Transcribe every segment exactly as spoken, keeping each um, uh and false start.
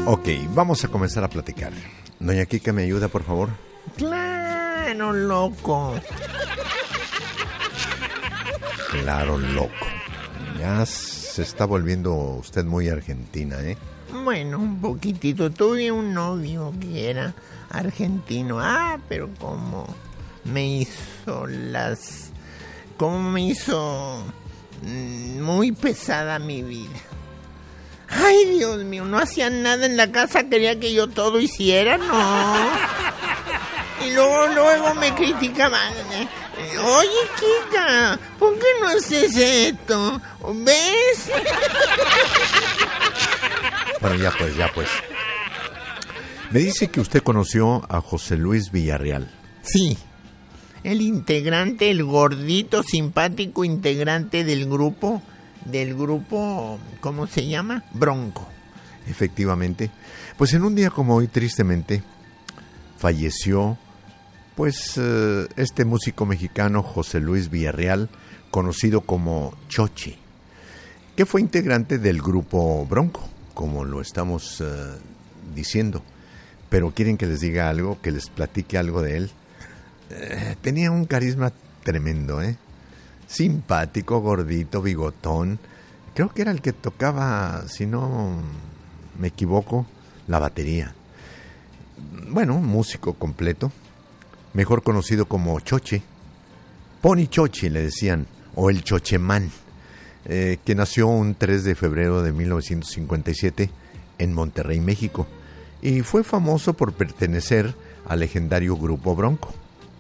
Ok, vamos a comenzar a platicar. Doña Kika, ¿me ayuda, por favor? Claro, loco. Claro, loco. Ya se está volviendo usted muy argentina, ¿eh? Bueno, un poquitito. Tuve un novio que era argentino. Ah, pero cómo me hizo las... Cómo me hizo muy pesada mi vida. Ay, Dios mío, no hacían nada en la casa, quería que yo todo hiciera, no. Y luego, luego me criticaban. Oye, Kika, ¿por qué no haces esto? ¿Ves? Bueno, ya pues, ya pues. Me dice que usted conoció a José Luis Villarreal. Sí, el integrante, el gordito, simpático integrante del grupo... Del grupo, ¿cómo se llama? Bronco. Efectivamente. Pues en un día como hoy, tristemente, falleció, pues, uh, este músico mexicano José Luis Villarreal, conocido como Choche, que fue integrante del grupo Bronco, como lo estamos uh, diciendo. Pero quieren que les diga algo, que les platique algo de él. Eh, tenía un carisma tremendo, ¿eh? Simpático, gordito, bigotón. Creo que era el que tocaba, si no me equivoco, la batería. Bueno, un músico completo, mejor conocido como Choche. Pony Choche le decían, o el Chochemán, eh, que nació un tres de febrero de mil novecientos cincuenta y siete en Monterrey, México, y fue famoso por pertenecer al legendario grupo Bronco.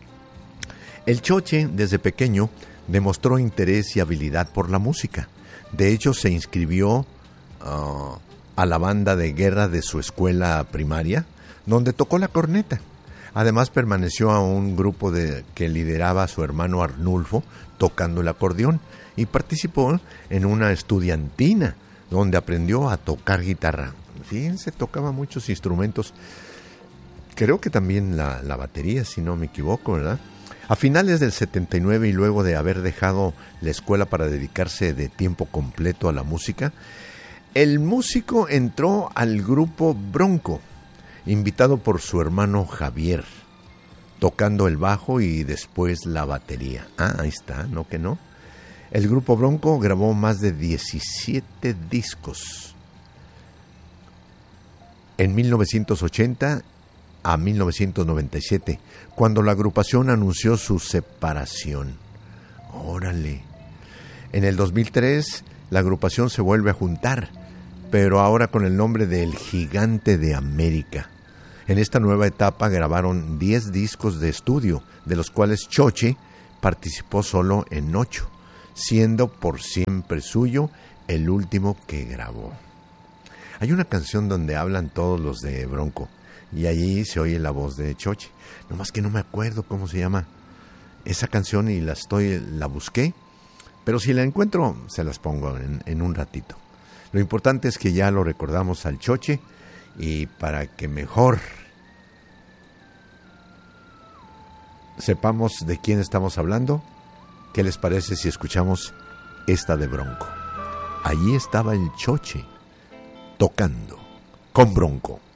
El Choche, desde pequeño, demostró interés y habilidad por la música. De hecho, se inscribió uh, a la banda de guerra de su escuela primaria, donde tocó la corneta. Además, permaneció a un grupo de, que lideraba su hermano Arnulfo, tocando el acordeón, y participó en una estudiantina, donde aprendió a tocar guitarra. Fíjense, tocaba muchos instrumentos. Creo que también la, la batería, si no me equivoco, ¿verdad? A finales del setenta y nueve, y luego de haber dejado la escuela para dedicarse de tiempo completo a la música, el músico entró al grupo Bronco, invitado por su hermano Javier, tocando el bajo y después la batería. Ah, ahí está, ¿no que no? El grupo Bronco grabó más de diecisiete discos. En mil novecientos ochenta a mil novecientos noventa y siete, cuando la agrupación anunció su separación. Órale. En el dos mil tres, la agrupación se vuelve a juntar, pero ahora con el nombre de El Gigante de América. En esta nueva etapa grabaron diez discos de estudio, de los cuales Choche participó solo en ocho, siendo Por Siempre Suyo el último que grabó. Hay una canción donde hablan todos los de Bronco, y allí se oye la voz de Choche. Nomás que no me acuerdo cómo se llama esa canción y la estoy la busqué. Pero si la encuentro, se las pongo en, en un ratito. Lo importante es que ya lo recordamos al Choche. Y para que mejor sepamos de quién estamos hablando, ¿qué les parece si escuchamos esta de Bronco? Allí estaba el Choche tocando con Bronco.